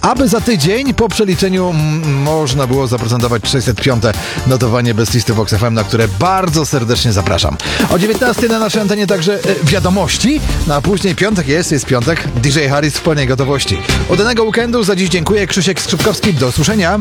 aby za tydzień po przeliczeniu można było zaprezentować 605. notowanie bez listy Vox FM, na które bardzo serdecznie zapraszam. O 19 na naszej antenie także wiadomości, no a później piątek jest piątek. DJ Harris w pełnej gotowości. Udanego weekendu, za dziś dziękuję. Krzysiek Skrzypkowski, do usłyszenia.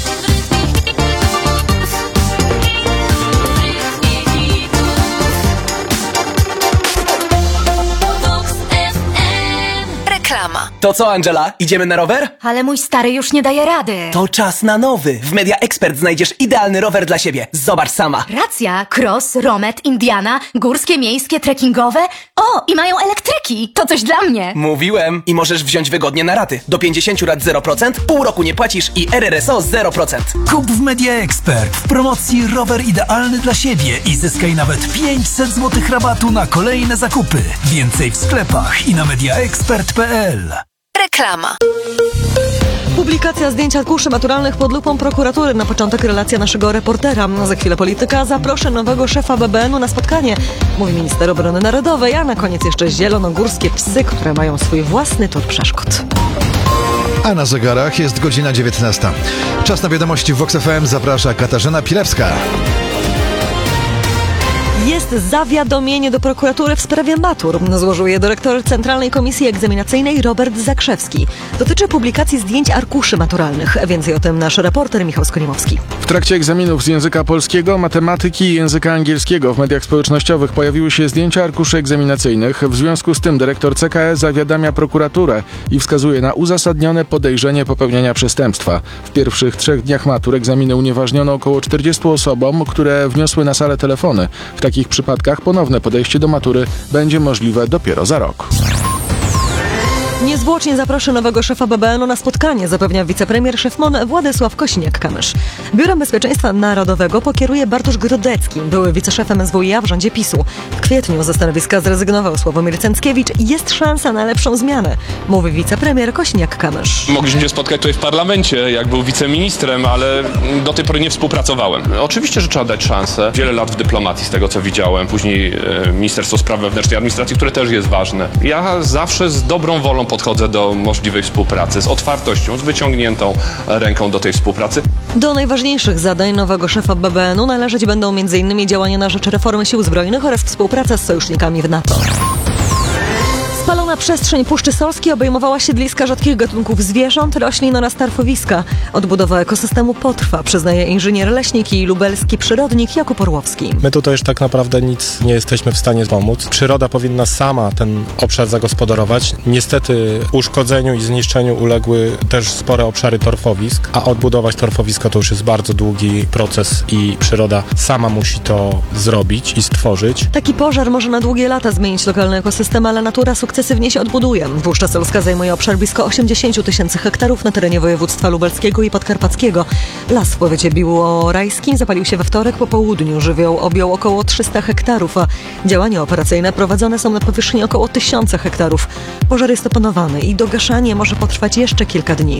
To co, Angela? Idziemy na rower? Ale mój stary już nie daje rady. To czas na nowy. W Media Expert znajdziesz idealny rower dla siebie. Zobacz sama. Racja, cross, romet, Indiana, górskie, miejskie, trekkingowe. O, i mają elektryki. To coś dla mnie. Mówiłem. I możesz wziąć wygodnie na raty. Do 50 lat 0%, pół roku nie płacisz i RRSO 0%. Kup w Media Expert. W promocji rower idealny dla siebie i zyskaj nawet 500 zł rabatu na kolejne zakupy. Więcej w sklepach i na mediaexpert.pl. Reklama. Publikacja zdjęć arkuszy maturalnych pod lupą prokuratury. Na początek relacja naszego reportera. Za chwilę polityka zaproszę nowego szefa BBN-u na spotkanie, mówi minister obrony narodowej, a na koniec jeszcze zielonogórskie psy, które mają swój własny tor przeszkód. A na zegarach jest godzina 19. Czas na wiadomości w Vox FM. Zaprasza Katarzyna Pilewska. Jest zawiadomienie do prokuratury w sprawie matur. Złożył je dyrektor Centralnej Komisji Egzaminacyjnej Robert Zakrzewski. Dotyczy publikacji zdjęć arkuszy maturalnych. Więcej o tym nasz reporter Michał Skolimowski. W trakcie egzaminów z języka polskiego, matematyki i języka angielskiego w mediach społecznościowych pojawiły się zdjęcia arkuszy egzaminacyjnych. W związku z tym dyrektor CKE zawiadamia prokuraturę i wskazuje na uzasadnione podejrzenie popełnienia przestępstwa. W pierwszych 3 dniach matur egzaminy unieważniono około 40 osobom, które wniosły na salę telefony. W takich przypadkach ponowne podejście do matury będzie możliwe dopiero za rok. Niezwłocznie zaproszy nowego szefa BBN-u na spotkanie, zapewnia wicepremier szef MON Władysław Kosiniak-Kamysz. Biurem Bezpieczeństwa Narodowego pokieruje Bartosz Grodecki, były wiceszefem SWiA w rządzie PiS-u. W kwietniu ze stanowiska zrezygnował Sławomir Cęckiewicz i jest szansa na lepszą zmianę, mówi wicepremier Kosiniak-Kamysz. Mogliśmy się spotkać tutaj w parlamencie, jak był wiceministrem, ale do tej pory nie współpracowałem. Oczywiście, że trzeba dać szansę. Wiele lat w dyplomacji, z tego co widziałem. Później Ministerstwo Spraw Wewnętrznych i Administracji, które też jest ważne. Ja zawsze z dobrą wolą podchodzę do możliwej współpracy, z otwartością, z wyciągniętą ręką do tej współpracy. Do najważniejszych zadań nowego szefa BBN-u należeć będą m.in. działania na rzecz reformy sił zbrojnych oraz współpraca z sojusznikami w NATO. Spalona przestrzeń Puszczy Solskiej obejmowała siedliska rzadkich gatunków zwierząt, roślin oraz tarfowiska. Odbudowa ekosystemu potrwa, przyznaje inżynier leśnik i lubelski przyrodnik Jakub Orłowski. My tutaj już tak naprawdę nic nie jesteśmy w stanie pomóc. Przyroda powinna sama ten obszar zagospodarować. Niestety uszkodzeniu i zniszczeniu uległy też spore obszary torfowisk, a odbudować torfowisko to już jest bardzo długi proces i przyroda sama musi to zrobić i stworzyć. Taki pożar może na długie lata zmienić lokalny ekosystem, ale natura sukcesywnie się odbuduje. Puszcza Solska zajmuje obszar blisko 80 000 hektarów na terenie województwa lubelskiego i podkarpackiego. Las w powiecie biłorajskim zapalił się we wtorek po południu. Żywioł objął około 300 hektarów, a działania operacyjne prowadzone są na powierzchni około 1000 hektarów. Pożar jest opanowany i dogaszanie może potrwać jeszcze kilka dni.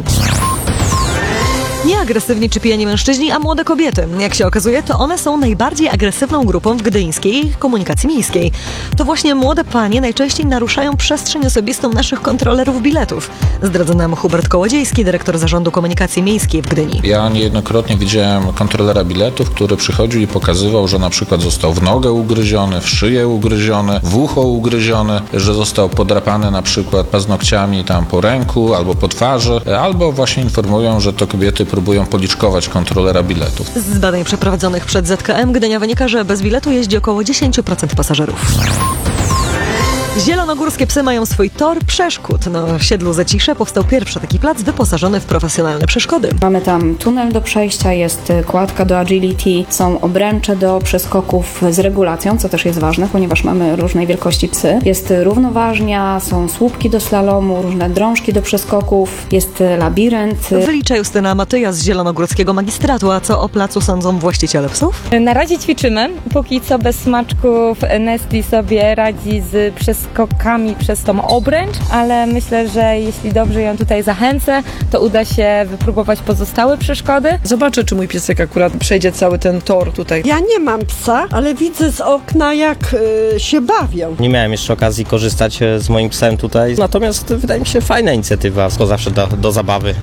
Nie agresywni czy pijani mężczyźni, a młode kobiety. Jak się okazuje, to one są najbardziej agresywną grupą w gdyńskiej komunikacji miejskiej. To właśnie młode panie najczęściej naruszają przestrzeń osobistą naszych kontrolerów biletów. Zdradza nam Hubert Kołodziejski, dyrektor Zarządu Komunikacji Miejskiej w Gdyni. Ja niejednokrotnie widziałem kontrolera biletów, który przychodził i pokazywał, że na przykład został w nogę ugryziony, w szyję ugryziony, w ucho ugryziony, że został podrapany na przykład paznokciami tam po ręku albo po twarzy, albo właśnie informują, że to kobiety próbują policzkować kontrolera biletów. Z badań przeprowadzonych przed ZKM Gdynia wynika, że bez biletu jeździ około 10% pasażerów. Zielonogórskie psy mają swój tor przeszkód. Na osiedlu Zacisze powstał pierwszy taki plac wyposażony w profesjonalne przeszkody. Mamy tam tunel do przejścia, jest kładka do agility, są obręcze do przeskoków z regulacją, co też jest ważne, ponieważ mamy różnej wielkości psy. Jest równoważnia, są słupki do slalomu, różne drążki do przeskoków, jest labirynt. Wylicza Justyna Matyja z Zielonogórskiego Magistratu. A co o placu sądzą właściciele psów? Na razie ćwiczymy. Póki co bez smaczków Nestle sobie radzi z przeskokami przez tą obręcz, ale myślę, że jeśli dobrze ją tutaj zachęcę, to uda się wypróbować pozostałe przeszkody. Zobaczę, czy mój piesek akurat przejdzie cały ten tor tutaj. Ja nie mam psa, ale widzę z okna, jak się bawią. Nie miałem jeszcze okazji korzystać z moim psem tutaj, natomiast wydaje mi się fajna inicjatywa, to zawsze do zabawy.